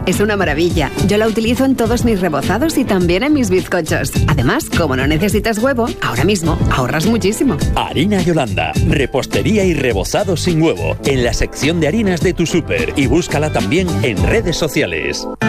Es una maravilla. Yo la utilizo en todos mis rebozados y también en mis bizcochos. Además, como no necesitas huevo, ahora mismo ahorras muchísimo. Harina Yolanda, repostería y rebozado sin huevo, en la sección de harinas de tu súper y búscala también en redes sociales.